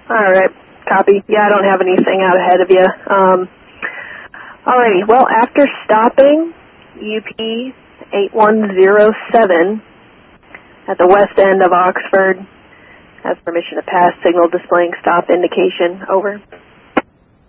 All right. Copy. Yeah, I don't have anything out ahead of you. Alrighty. Well, after stopping UP 8107 at the west end of Oxford, has permission to pass, signal displaying stop indication. Over.